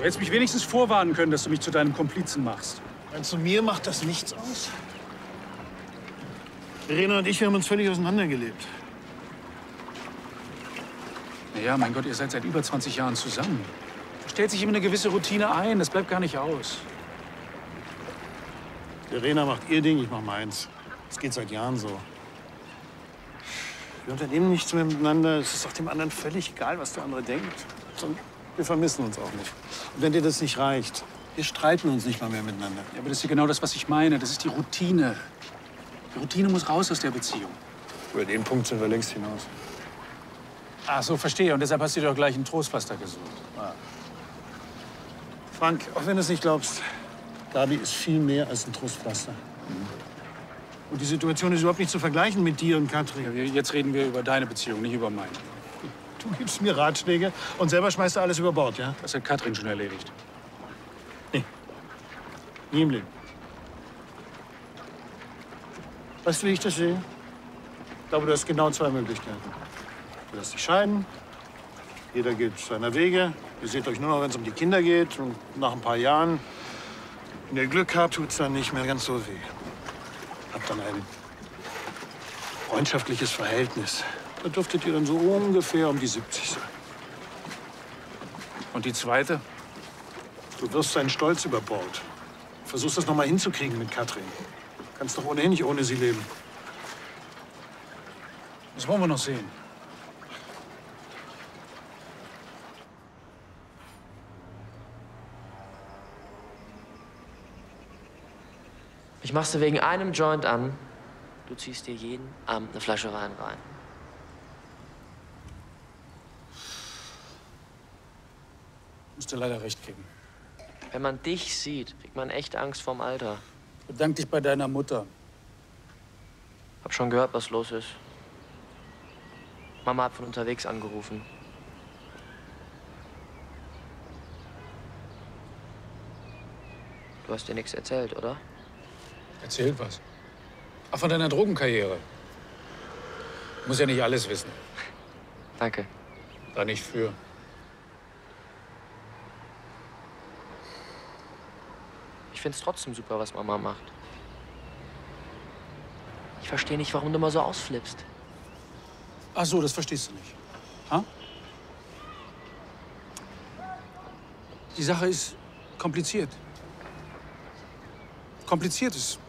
hättest mich wenigstens vorwarnen können, dass du mich zu deinem Komplizen machst. Meinst du, mir macht das nichts aus? Verena und ich, wir haben uns völlig auseinandergelebt. Naja, mein Gott, ihr seid seit über 20 Jahren zusammen. Da stellt sich immer eine gewisse Routine ein, das bleibt gar nicht aus. Verena macht ihr Ding, ich mach meins. Das geht seit Jahren so. Wir unternehmen nichts mehr miteinander. Es ist auch dem anderen völlig egal, was der andere denkt. Und wir vermissen uns auch nicht. Und wenn dir das nicht reicht, wir streiten uns nicht mal mehr miteinander. Ja, aber das ist ja genau das, was ich meine. Das ist die Routine. Die Routine muss raus aus der Beziehung. Über den Punkt sind wir längst hinaus. Ach so, verstehe. Und deshalb hast du dir doch gleich einen Trostpflaster gesucht. Ja. Frank, auch wenn du es nicht glaubst, Gabi ist viel mehr als ein Trostpflaster. Und die Situation ist überhaupt nicht zu vergleichen mit dir und Katrin. Ja, jetzt reden wir über deine Beziehung, nicht über meine. Du gibst mir Ratschläge und selber schmeißt du alles über Bord, ja? Das hat Katrin schon erledigt. Nee. Nie im Leben. Weißt du, wie ich das sehe? Ich glaube, du hast genau zwei Möglichkeiten. Du lässt dich scheiden, jeder geht seiner Wege. Ihr seht euch nur noch, wenn es um die Kinder geht. Und nach ein paar Jahren, wenn ihr Glück habt, tut es dann nicht mehr ganz so weh. Habt dann ein freundschaftliches Verhältnis. Da dürftet ihr dann so ungefähr um die 70 sein. Und die zweite? Du wirfst seinen Stolz über Bord. Versuchst das noch mal hinzukriegen mit Katrin. Kannst doch ohnehin nicht ohne sie leben. Das wollen wir noch sehen. Ich mach's dir wegen einem Joint an. Du ziehst dir jeden Abend eine Flasche Wein rein. Ich muss dir leider recht geben. Wenn man dich sieht, kriegt man echt Angst vorm Alter. Bedank dich bei deiner Mutter. Hab schon gehört, was los ist. Mama hat von unterwegs angerufen. Du hast dir nichts erzählt, oder? Erzählt was. Ach, von deiner Drogenkarriere. Muss ja nicht alles wissen. Danke. Da nicht für. Ich find's trotzdem super, was Mama macht. Ich verstehe nicht, warum du immer so ausflippst. Ach so, das verstehst du nicht. Ha? Die Sache ist kompliziert. Kompliziert ist